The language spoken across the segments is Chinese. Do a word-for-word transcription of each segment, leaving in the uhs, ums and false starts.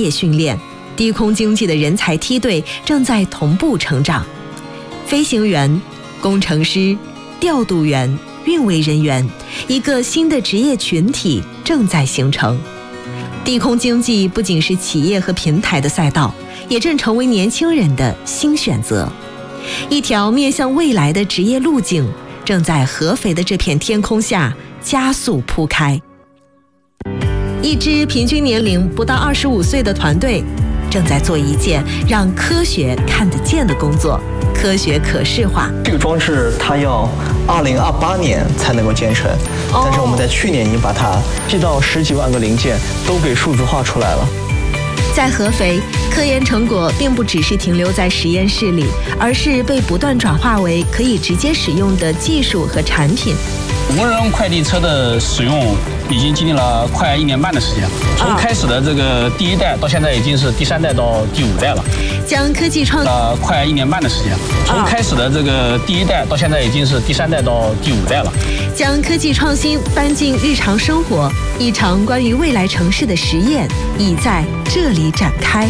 业训练，低空经济的人才梯队正在同步成长。飞行员、工程师、调度员、运维人员，一个新的职业群体正在形成。低空经济不仅是企业和平台的赛道，也正成为年轻人的新选择。一条面向未来的职业路径正在合肥的这片天空下加速铺开。一支平均年龄不到二十五岁的团队正在做一件让科学看得见的工作，科学可视化。 这个装置它要二零二八年才能够建成，哦、但是我们在去年已经把它寄到十几万个零件都给数字化出来了。 在合肥，科研成果并不只是停留在实验室里，而是被不断转化为可以直接使用的技术和产品。 无人快递车的使用已经经历了快一年半的时间，从开始的这个第一代到现在已经是第三代到第五代了。 将科技创呃快一年半的时间，从开始的这个第一代到现在已经是第三代到第五代了。 将科技创新搬进日常生活，一场关于未来城市的实验已在这里展开。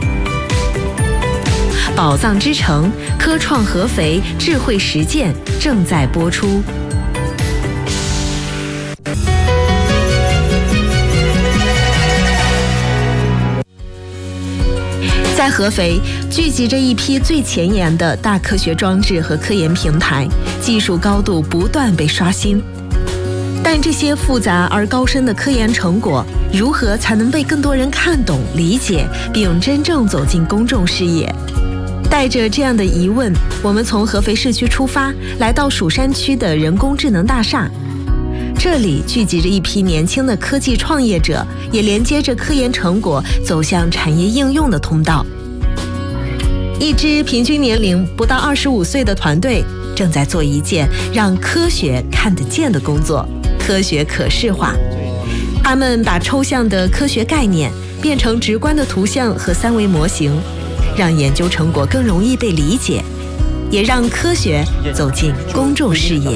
宝藏之城，科创合肥智慧实践正在播出。在合肥聚集着一批最前沿的大科学装置和科研平台，技术高度不断被刷新。但这些复杂而高深的科研成果，如何才能被更多人看懂、理解，并真正走进公众视野？带着这样的疑问，我们从合肥市区出发，来到蜀山区的人工智能大厦。这里聚集着一批年轻的科技创业者，也连接着科研成果走向产业应用的通道。一支平均年龄不到二十五岁的团队正在做一件让科学看得见的工作，科学可视化。他们把抽象的科学概念变成直观的图像和三维模型，让研究成果更容易被理解，也让科学走进公众视野。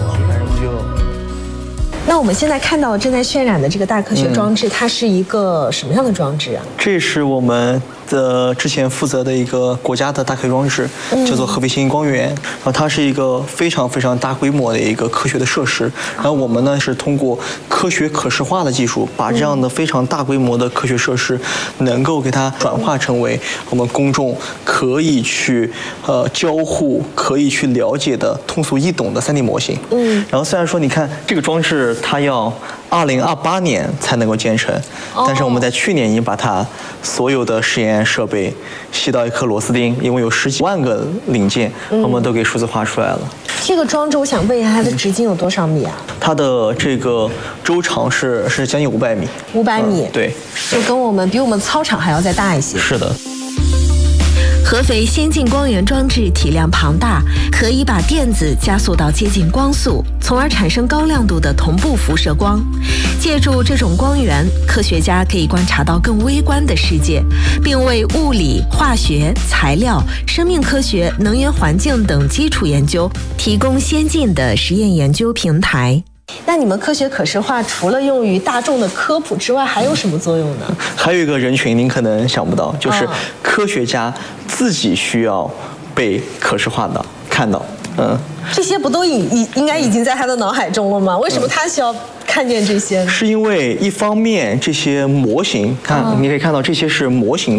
那我们现在看到正在渲染的这个大科学装置，嗯、它是一个什么样的装置啊？ 这是我们的之前负责的一个国家的大科学装置，嗯、叫做合肥新兴光源。然后它是一个非常非常大规模的一个科学的设施。然后我们呢是通过科学可视化的技术，把这样的非常大规模的科学设施，能够给它转化成为我们公众可以去呃交互、可以去了解的通俗易懂的 三 D 模型。嗯。然后虽然说你看这个装置，它要二零二八年才能够建成，但是我们在去年已经把它所有的实验设备吸到一颗螺丝钉，一共有十几万个零件，我们都给数字化出来了。 这个装置，我想问一下，它的直径有多少米啊？ 它的这个周长是是将近五百米。 五百米、嗯， 对， 就跟我们比我们操场还要再大一些。 是的。 合肥先进光源装置体量庞大，可以把电子加速到接近光速，从而产生高亮度的同步辐射光。借助这种光源，科学家可以观察到更微观的世界，并为物理、化学、材料、生命科学、能源环境等基础研究提供先进的实验研究平台。那你们科学可视化除了用于大众的科普之外，还有什么作用呢？ 还有一个人群您可能想不到，就是科学家自己需要被可视化的看到。嗯， 这些不都已已应该已经在他的脑海中了吗？为什么他需要看见这些呢？ 是因为一方面这些模型，看你可以看到这些是模型。